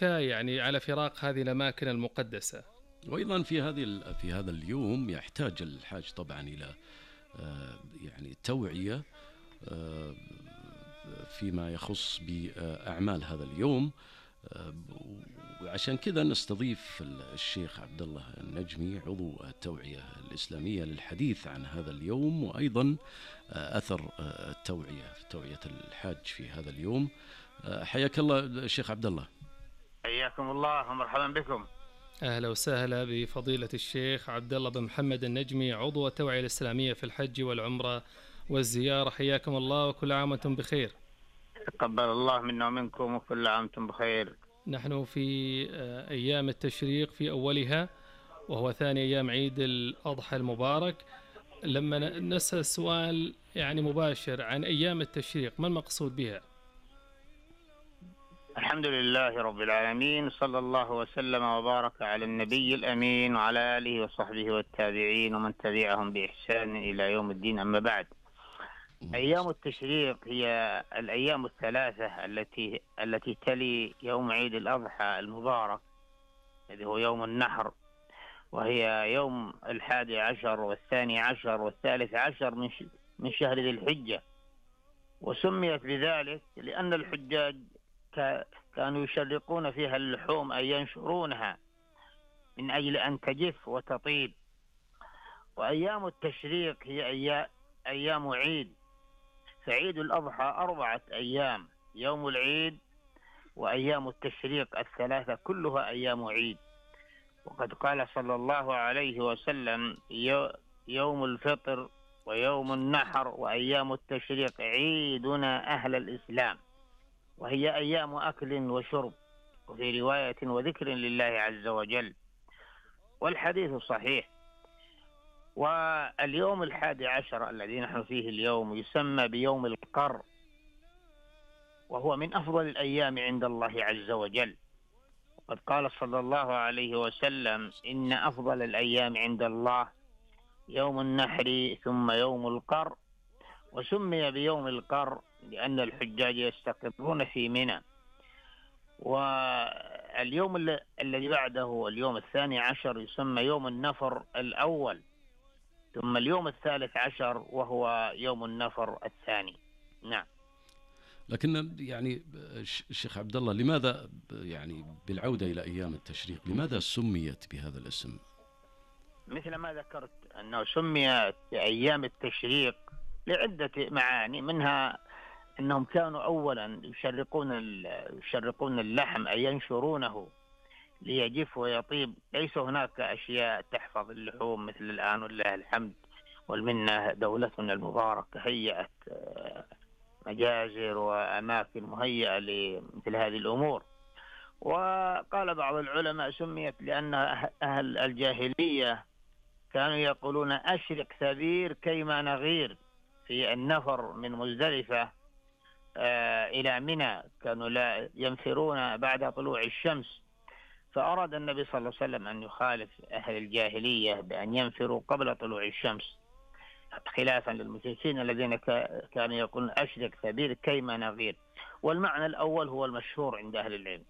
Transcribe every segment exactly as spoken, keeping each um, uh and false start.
البكاء يعني على فراق هذه الأماكن المقدسة. وأيضا في هذه في هذا اليوم يحتاج الحاج طبعا إلى يعني توعية فيما يخص بأعمال هذا اليوم، وعشان كذا نستضيف الشيخ عبد الله النجمي عضو التوعية الإسلامية للحديث عن هذا اليوم، وأيضا أثر التوعية توعية الحاج في هذا اليوم. حياك الله الشيخ عبد الله. حياكم الله ومرحبا بكم. أهلا وسهلا بفضيلة الشيخ عبد الله بن محمد النجمي عضو التوعية الإسلامية في الحج والعمرة والزيارة. حياكم الله وكل عام وانتم بخير. تقبل الله منا ومنكم وكل عام وانتم بخير. نحن في أيام التشريق في أولها، وهو ثاني أيام عيد الأضحى المبارك. لما نسأل السؤال يعني مباشر عن أيام التشريق، ما المقصود بها؟ الحمد لله رب العالمين، صلى الله وسلم وبارك على النبي الأمين وعلى آله وصحبه والتابعين ومن تبعهم بإحسان إلى يوم الدين. أما بعد، أيام التشريق هي الأيام الثلاثة التي التي تلي يوم عيد الأضحى المبارك الذي هو يوم النحر، وهي يوم الحادي عشر والثاني عشر والثالث عشر من من شهر ذي الحجة. وسميت بذلك لأن الحجاج كانوا يشرقون فيها اللحوم أي ينشرونها من أجل أن تجف وتطيب. وأيام التشريق هي أيام عيد، فعيد الأضحى أربعة أيام، يوم العيد وأيام التشريق الثلاثة كلها أيام عيد. وقد قال صلى الله عليه وسلم: يوم الفطر ويوم النحر وأيام التشريق عيدنا أهل الإسلام، وهي أيام أكل وشرب، وفي رواية وذكر لله عز وجل، والحديث صحيح. واليوم الحادي عشر الذي نحن فيه اليوم يسمى بيوم القر، وهو من أفضل الأيام عند الله عز وجل. وقد قال صلى الله عليه وسلم: إن أفضل الأيام عند الله يوم النحر ثم يوم القر. وسمي بيوم القر لأن الحجاج يستقرون في منى. واليوم الذي بعده اليوم الثاني عشر يسمى يوم النفر الأول، ثم اليوم الثالث عشر وهو يوم النفر الثاني. نعم. لكن يعني الشيخ عبد الله، لماذا يعني بالعودة إلى أيام التشريق لماذا سميت بهذا الاسم؟ مثل ما ذكرت أنه سميت أيام التشريق لعدة معاني، منها أنهم كانوا أولا يشرقون يشرقون اللحم أي ينشرونه ليجف ويطيب. ليس هناك أشياء تحفظ اللحوم مثل الآن، ولله الحمد والمنة دولتنا المباركة هيئت مجازر وأماكن مهيئة لمثل هذه الأمور. وقال بعض العلماء سميت لأن أهل الجاهلية كانوا يقولون: أشرق ثبير كيما نغير، في النفر من مزدلفة آه إلى منى كانوا لا ينفرون بعد طلوع الشمس، فأراد النبي صلى الله عليه وسلم أن يخالف أهل الجاهلية بأن ينفروا قبل طلوع الشمس، خلافا للمشركين الذين كانوا يقولون: أشرق ثبير كيما نغير. والمعنى الأول هو المشهور عند أهل العلم.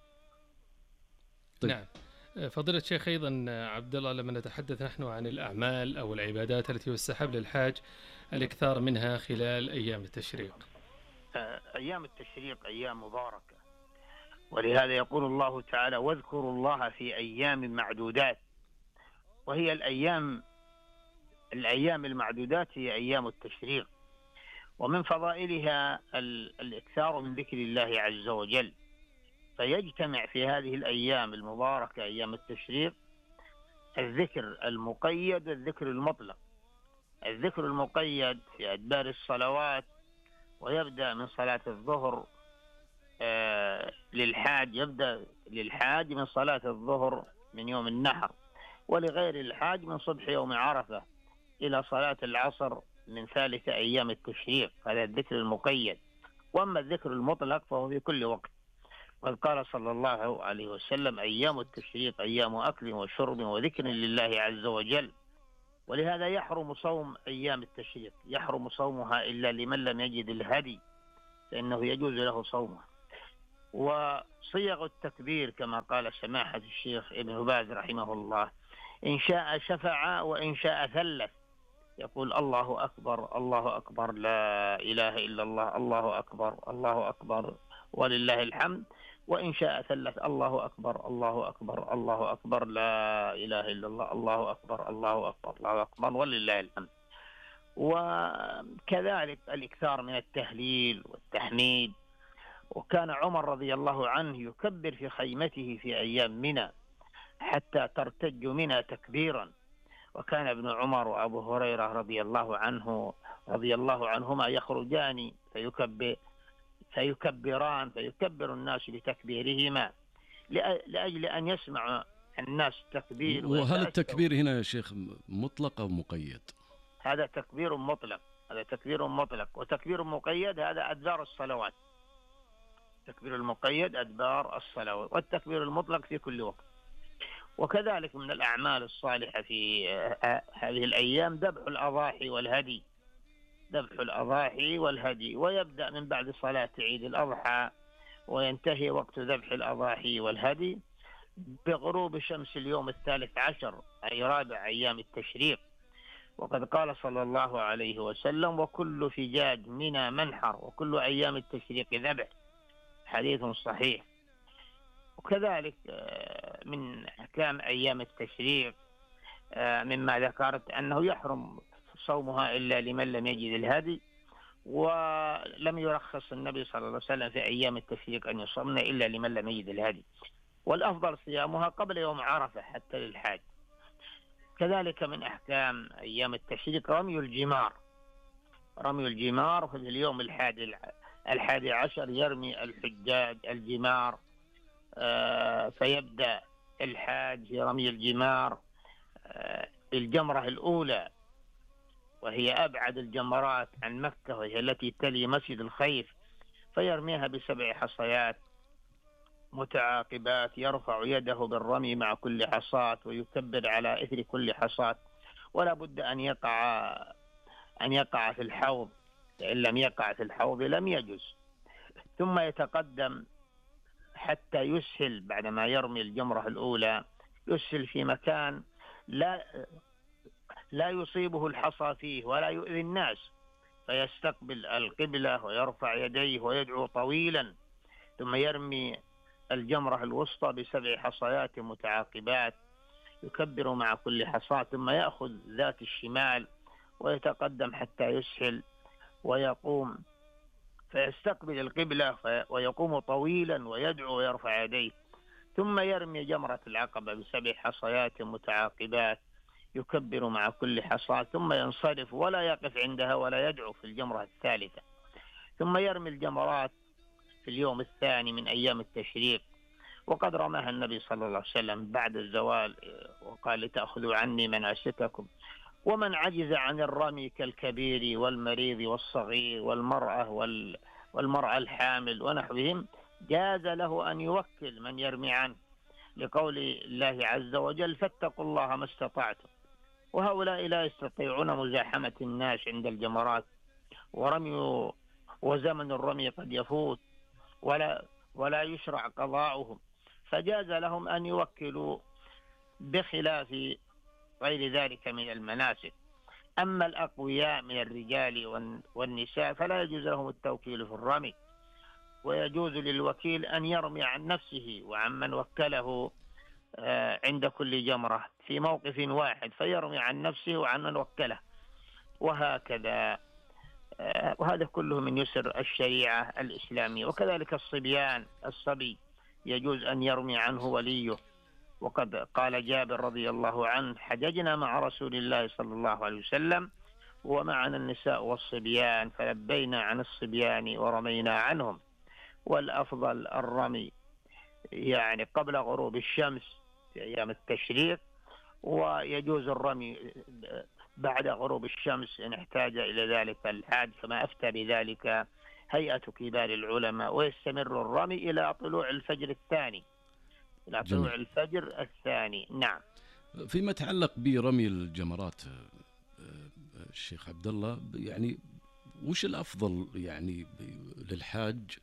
طيب. نعم. فضيلة الشيخ، أيضا عبد الله، لما نتحدث نحن عن الأعمال أو العبادات التي يستحب للحاج الإكثار منها خلال أيام التشريق. أيام التشريق أيام مباركة، ولهذا يقول الله تعالى: واذكروا الله في أيام معدودات. وهي الأيام الأيام المعدودات هي أيام التشريق، ومن فضائلها الإكثار من ذكر الله عز وجل. فيجتمع في هذه الأيام المباركة أيام التشريق الذكر المقيد والذكر المطلق. الذكر المقيد في أدبار الصلوات، ويبدأ من صلاة الظهر آه للحاج يبدأ للحاج من صلاة الظهر من يوم النحر، ولغير الحاج من صبح يوم عرفة إلى صلاة العصر من ثالث أيام التشريق. هذا الذكر المقيد. وأما الذكر المطلق فهو في كل وقت. وقد قال صلى الله عليه وسلم: أيام التشريق أيام أكل وشرب وذكر لله عز وجل. ولهذا يحرم صوم أيام التشريق، يحرم صومها إلا لمن لم يجد الهدي، فإنه يجوز له صومها. وصيغ التكبير كما قال سماحة الشيخ ابن باز رحمه الله: إن شاء شفع وإن شاء ثلث، يقول الله أكبر الله أكبر لا إله إلا الله الله أكبر الله أكبر ولله الحمد، وإن شاء ثلث: الله أكبر الله أكبر الله أكبر لا إله إلا الله الله أكبر الله أكبر الله أكبر ولله الحمد. وكذلك الإكثار من التهليل والتحميد. وكان عمر رضي الله عنه يكبر في خيمته في أيام منى حتى ترتج منى تكبيرا. وكان ابن عمر وأبو هريرة رضي الله عنه رضي الله عنهما يخرجان فيكبر فيكبران فيكبر الناس بتكبيرهما لأجل أن يسمع الناس التكبير. وهل التكبير هنا يا شيخ مطلق أو مقيد؟ هذا تكبير مطلق، هذا تكبير مطلق. وتكبير مقيد هذا أدبار الصلوات. التكبير المقيد أدبار الصلوات، والتكبير المطلق في كل وقت. وكذلك من الأعمال الصالحة في هذه الأيام ذبح الأضاحي والهدي، ذبح الأضاحي والهدي. ويبدأ من بعد صلاة عيد الأضحى وينتهي وقت ذبح الأضاحي والهدي بغروب شمس اليوم الثالث عشر، أي رابع أيام التشريق. وقد قال صلى الله عليه وسلم: وكل فجاج منى منحر وكل أيام التشريق ذبح، حديث صحيح. وكذلك من أحكام أيام التشريق مما ذكرت أنه يحرم صومها إلا لمن لم يجد الهدي، ولم يرخص النبي صلى الله عليه وسلم في أيام التشريق أن يصومن إلا لمن لم يجد الهدي، والأفضل صيامها قبل يوم عرفة حتى للحاج. كذلك من أحكام أيام التشريق رمي الجمار، رمي الجمار في اليوم الحادي الحادي عشر يرمي الحجاج الجمار، آه فيبدأ الحاج في رمي الجمار آه بالجمرة الأولى، وهي أبعد الجمرات عن مكة، وهي التي تلي مسجد الخيف، فيرميها بسبع حصيات متعاقبات، يرفع يده بالرمي مع كل حصاة ويكبر على إثر كل حصاة، ولا بد أن يقع أن يقع في الحوض، فإن لم يقع في الحوض لم يجز. ثم يتقدم حتى يسهل بعدما يرمي الجمرة الأولى، يسهل في مكان لا لا يصيبه الحصى فيه ولا يؤذي الناس، فيستقبل القبلة ويرفع يديه ويدعو طويلا، ثم يرمي الجمرة الوسطى بسبع حصيات متعاقبات، يكبر مع كل حصاة، ثم يأخذ ذات الشمال ويتقدم حتى يسهل ويقوم فيستقبل القبلة ويقوم طويلا ويدعو ويرفع يديه، ثم يرمي جمرة العقبة بسبع حصيات متعاقبات، يكبر مع كل حصاة، ثم ينصرف ولا يقف عندها ولا يدعو في الجمرة الثالثة، ثم يرمي الجمرات في اليوم الثاني من أيام التشريق. وقد رماها النبي صلى الله عليه وسلم بعد الزوال وقال: لتأخذوا عني مناسككم. ومن عجز عن الرمي كالكبير والمريض والصغير والمرأة والمرأة الحامل ونحوهم جاز له أن يوكل من يرمي عنه، لقول الله عز وجل: فاتقوا الله ما استطعتم. وهؤلاء لا يستطيعون مزاحمة الناس عند الجمرات، ورمي وزمن الرمي قد يفوت ولا ولا يشرع قضاؤهم، فجاز لهم أن يوكلوا بخلاف غير ذلك من المناسك. أما الأقوياء من الرجال والنساء فلا يجوز لهم التوكيل في الرمي، ويجوز للوكيل أن يرمي عن نفسه وعن من وكله عند كل جمرة في موقف واحد، فيرمي عن نفسه وعن من وكله، وهكذا. وهذا كله من يسر الشريعة الإسلامية. وكذلك الصبيان، الصبي يجوز أن يرمي عنه وليه، وقد قال جابر رضي الله عنه: حججنا مع رسول الله صلى الله عليه وسلم ومعنا النساء والصبيان فلبينا عن الصبيان ورمينا عنهم. والأفضل الرمي يعني قبل غروب الشمس في أيام التشريق، ويجوز الرمي بعد غروب الشمس إن احتاج إلى ذلك الحاج، كما أفتى بذلك هيئة كبار العلماء. ويستمر الرمي إلى طلوع الفجر الثاني، إلى طلوع الفجر الثاني. نعم. فيما يتعلق برمي الجمرات الشيخ عبد الله، يعني وش الأفضل يعني للحاج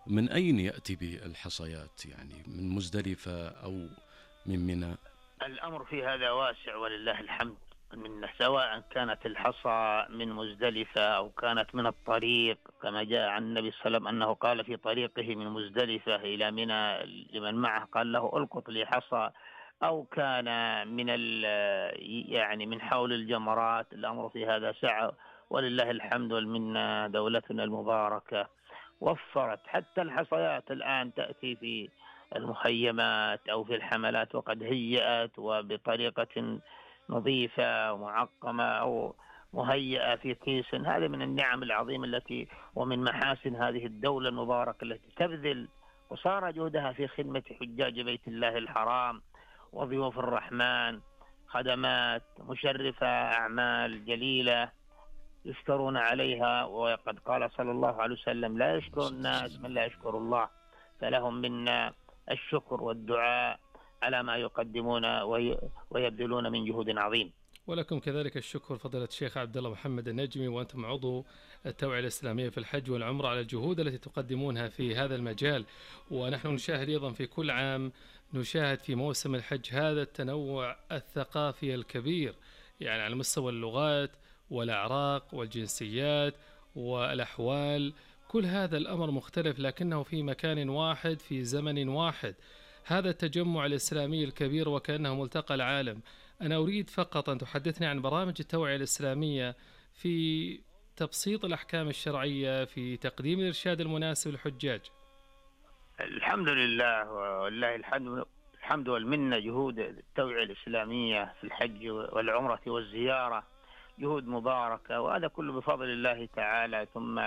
من أين يأتي بالحصيات؟ يعني من مزدلفة أو من منى؟ الأمر في هذا واسع ولله الحمد، من سواء كانت الحصى من مزدلفة أو كانت من الطريق، كما جاء عن النبي صلى الله عليه وسلم أنه قال في طريقه من مزدلفة إلى منى لمن معه قال له ألقط لي حصى، أو كان من يعني من حول الجمرات. الأمر في هذا سعة ولله الحمد والمنة. دولتنا المباركة وفرت حتى الحصيات الآن تأتي في المخيمات أو في الحملات، وقد هيئت وبطريقة نظيفة ومعقمة أو مهيئة في كيس. هذه من النعم العظيمة التي ومن محاسن هذه الدولة المباركة التي تبذل قصارى جهدها في خدمة حجاج بيت الله الحرام وضيوف الرحمن، خدمات مشرفة، أعمال جليلة يشكرون عليها. وقد قال صلى الله عليه وسلم: لا يشكر الناس من لا يشكر الله. فلهم منا الشكر والدعاء على ما يقدمون ويبذلون من جهود عظيم. ولكم كذلك الشكر فضيلة الشيخ عبد الله محمد النجمي، وأنتم عضو التوعية الإسلامية في الحج والعمرة، على الجهود التي تقدمونها في هذا المجال. ونحن نشاهد أيضا في كل عام، نشاهد في موسم الحج هذا التنوع الثقافي الكبير، يعني على مستوى اللغات والأعراق والجنسيات والأحوال. كل هذا الأمر مختلف لكنه في مكان واحد في زمن واحد. هذا التجمع الإسلامي الكبير وكأنه ملتقى العالم. أنا أريد فقط أن تحدثني عن برامج التوعية الإسلامية في تبسيط الأحكام الشرعية، في تقديم الإرشاد المناسب للحجاج. الحمد لله والله الحمد الحمد والمنة. جهود التوعية الإسلامية في الحج والعمرة والزيارة جهود مباركة، وهذا كله بفضل الله تعالى، ثم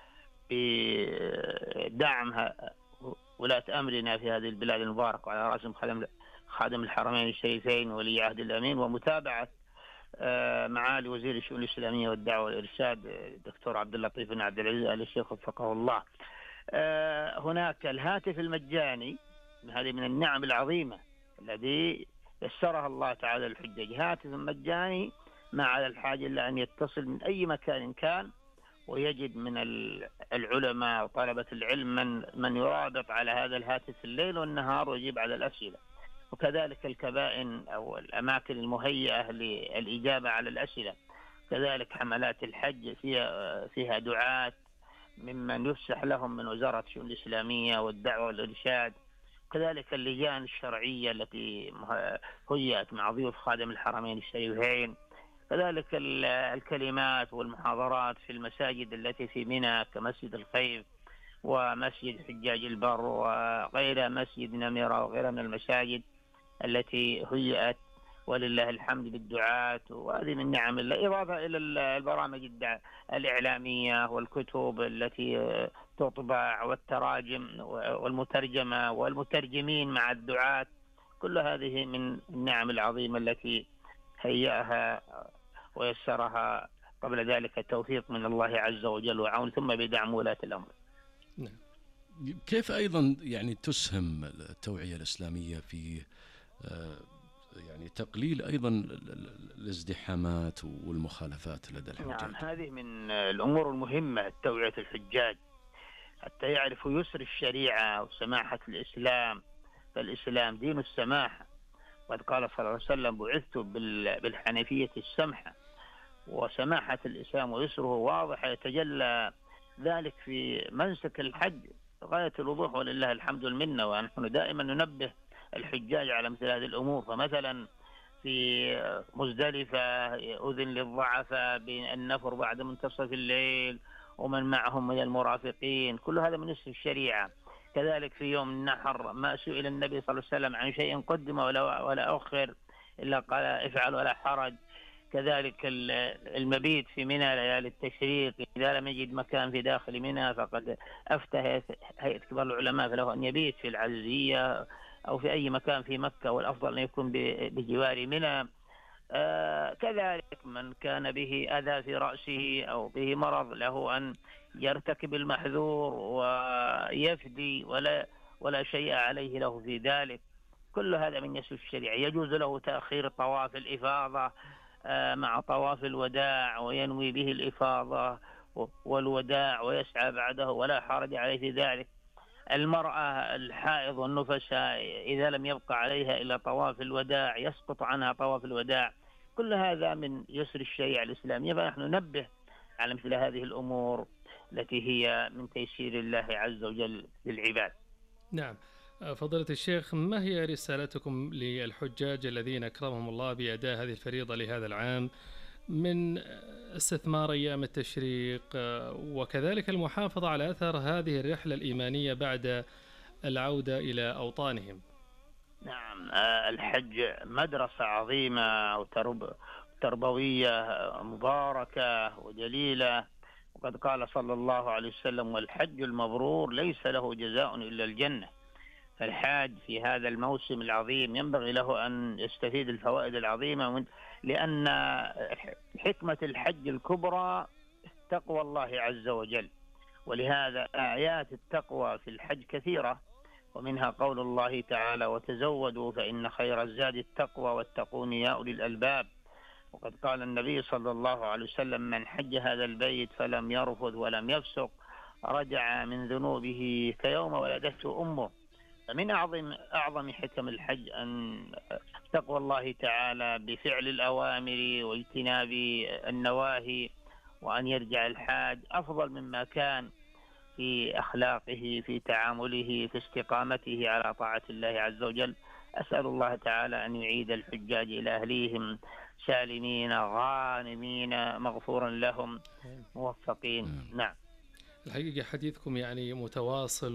بدعم ولاة أمرنا في هذه البلاد المباركة، وعلى رأسهم خادم خادم الحرمين الشريفين ولي عهد الأمين، ومتابعة معالي وزير الشؤون الإسلامية والدعوة والإرشاد الدكتور عبد اللطيف بن عبد العزيز آل الشيخ وفقه الله. هناك الهاتف المجاني، هذه من النعم العظيمة الذي يسرها الله تعالى للحجاج، هاتف مجاني ما على الحاجة إلا أن يتصل من أي مكان كان ويجد من العلماء وطلبة العلم من, من يرابط على هذا الهاتف الليل والنهار ويجيب على الأسئلة. وكذلك الكبائن أو الأماكن المهيئة للإجابة على الأسئلة. كذلك حملات الحج فيها, فيها دعاة ممن يفسح لهم من وزارة الشؤون الإسلامية والدعوة والإرشاد. كذلك اللجان الشرعية التي هيئت مع ضيوف خادم الحرمين الشريفين. كذلك الكلمات والمحاضرات في المساجد التي في منى كمسجد الخيف ومسجد حجاج البر وغيرها، مسجد نميرة وغيرها من المساجد التي هيئت ولله الحمد بالدعاة. وهذه من نعم الله، إضافة إلى البرامج الإعلامية والكتب التي تطبع والتراجم والمترجمة والمترجمين مع الدعاة. كل هذه من النعم العظيمة التي هيئها ويسرها قبل ذلك التوفيق من الله عز وجل وعون، ثم بدعم ولاة الأمر. نعم. كيف أيضا يعني تسهم التوعية الإسلامية في يعني تقليل أيضا الازدحامات والمخالفات لدى الحجاج؟ نعم، هذه من الأمور المهمة توعية الحجاج حتى يعرفوا يسر الشريعة وسماحة الإسلام، فالإسلام دين السماحة. قد قال صلى الله عليه وسلم: بعثت بالحنيفية السمحة. وسماحة الإسلام ويسره واضح، يتجلى ذلك في منسك الحج غاية الوضوح ولله الحمد والمنة. ونحن دائما ننبه الحجاج على مثل هذه الأمور. فمثلا في مزدلفة أذن للضعفاء بالنفر بعد منتصف الليل ومن معهم من المرافقين، كل هذا من يسر الشريعة. كذلك في يوم النحر ما سئل النبي صلى الله عليه وسلم عن شيء قدم ولا ولا أخر إلا قال: افعل ولا حرج. كذلك المبيت في منى ليالي التشريق، إذا لم يجد مكان في داخل منى فقد أفتى هيئة كبار العلماء فله أن يبيت في العزية أو في أي مكان في مكة، والأفضل أن يكون بجوار منى. آه كذلك من كان به أذى في رأسه أو به مرض له أن يرتكب المحذور ويفدي ولا ولا شيء عليه له في ذلك. كل هذا من يسر الشريعة. يجوز له تأخير طواف الإفاضة آه مع طواف الوداع وينوي به الإفاضة والوداع ويسعى بعده ولا حرج عليه في ذلك. المرأة الحائض والنفساء إذا لم يبقى عليها إلا طواف الوداع يسقط عنها طواف الوداع. كل هذا من يسر الشريعة الإسلامية، فنحن ننبه على مثل هذه الأمور التي هي من تيسير الله عز وجل للعباد. نعم. فضيلة الشيخ، ما هي رسالتكم للحجاج الذين أكرمهم الله بأداء هذه الفريضة لهذا العام من استثمار أيام التشريق وكذلك المحافظة على أثر هذه الرحلة الإيمانية بعد العودة إلى أوطانهم؟ نعم، الحج مدرسة عظيمة وتربوية مباركة وجليلة، وقد قال صلى الله عليه وسلم: والحج المبرور ليس له جزاء إلا الجنة. فالحاج في هذا الموسم العظيم ينبغي له أن يستفيد الفوائد العظيمة، لأن حكمة الحج الكبرى تقوى الله عز وجل، ولهذا آيات التقوى في الحج كثيرة، ومنها قول الله تعالى: وتزودوا فإن خير الزاد التقوى واتقون يا أولي الألباب. وقد قال النبي صلى الله عليه وسلم: من حج هذا البيت فلم يرفث ولم يفسق رجع من ذنوبه كيوم ولدته أمه. فمن أعظم أعظم حكم الحج أن تقوى الله تعالى بفعل الأوامر واجتناب النواهي، وأن يرجع الحاج أفضل مما كان في أخلاقه، في تعامله، في استقامته على طاعة الله عز وجل. أسأل الله تعالى أن يعيد الحجاج إلى أهليهم سالمين غانمين مغفورا لهم موفقين. نعم. الحقيقة حديثكم يعني متواصل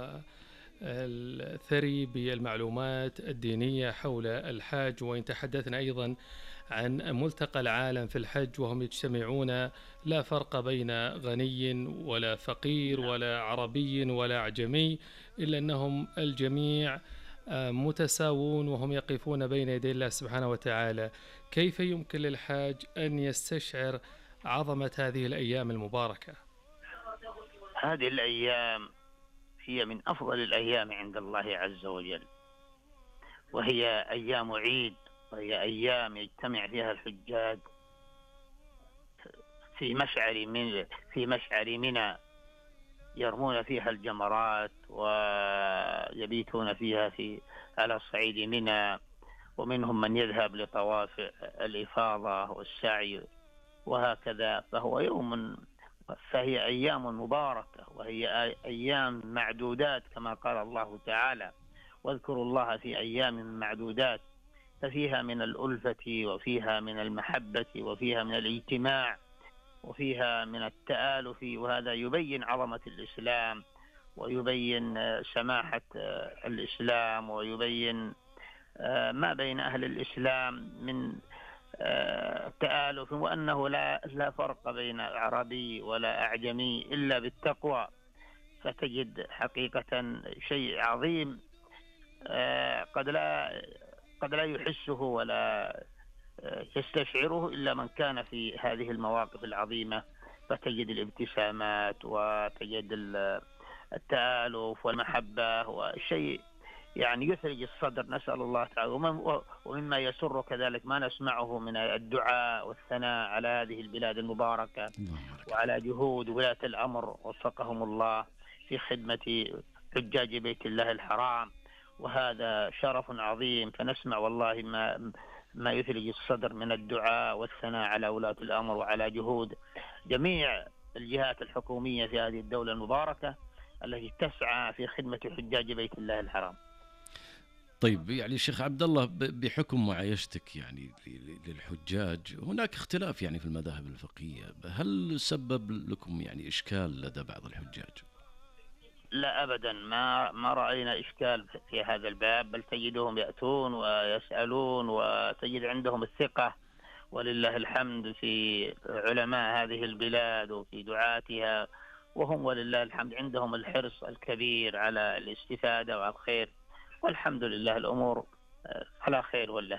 والثري بالمعلومات الدينية حول الحاج، وإن تحدثنا أيضا عن ملتقى العالم في الحج وهم يجتمعون، لا فرق بين غني ولا فقير ولا عربي ولا أعجمي، إلا أنهم الجميع متساوون وهم يقفون بين يدي الله سبحانه وتعالى. كيف يمكن للحاج أن يستشعر عظمة هذه الأيام المباركة؟ هذه الأيام هي من أفضل الأيام عند الله عز وجل، وهي أيام عيد، وهي أيام يجتمع فيها الحجاج في مشعر من في مشعر منى، يرمون فيها الجمرات ويبيتون فيها في على صعيد منى، ومنهم من يذهب لطواف الإفاضة والسعي وهكذا. فهو يوم فهي أيام مباركة، وهي أيام معدودات كما قال الله تعالى: واذكروا الله في أيام معدودات. ففيها من الألفة وفيها من المحبة وفيها من الاجتماع وفيها من التآلف، وهذا يبين عظمة الإسلام ويبين سماحة الإسلام ويبين ما بين أهل الإسلام من تآلف، وأنه لا لا فرق بين عربي ولا أعجمي إلا بالتقوى. فتجد حقيقة شيء عظيم قد لا قد لا يحسه ولا يستشعره إلا من كان في هذه المواقف العظيمة، فتجد الابتسامات وتجد التآلف والمحبة، والشيء يعني يثلج الصدر. نسأل الله تعالى. ومما يسر كذلك ما نسمعه من الدعاء والثناء على هذه البلاد المباركة وعلى جهود ولاة الأمر وفقهم الله في خدمة حجاج بيت الله الحرام، وهذا شرف عظيم. فنسمع والله ما ما يثلج الصدر من الدعاء والثناء على ولاة الأمر وعلى جهود جميع الجهات الحكومية في هذه الدولة المباركة التي تسعى في خدمة حجاج بيت الله الحرام. طيب، يعني شيخ عبد الله، بحكم معايشتك يعني للحجاج، هناك اختلاف يعني في المذاهب الفقهية، هل سبب لكم يعني إشكال لدى بعض الحجاج؟ لا أبدا، ما ما رأينا إشكال في هذا الباب، بل تجدهم يأتون ويسألون، وتجد عندهم الثقة ولله الحمد في علماء هذه البلاد وفي دعاتها، وهم ولله الحمد عندهم الحرص الكبير على الاستفادة والخير، والحمد لله الأمور على خير والله.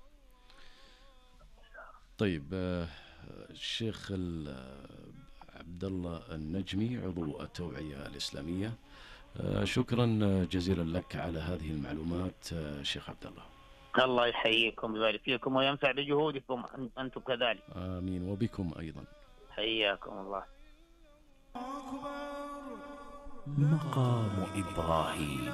طيب، الشيخ عبد الله النجمي عضو التوعية الإسلامية، شكرا جزيلا لك على هذه المعلومات شيخ عبد الله. الله يحييكم ويبارك فيكم وينفع بجهودكم أنتم كذلك. آمين، وبكم أيضا. حياكم الله. مقام إبراهيم.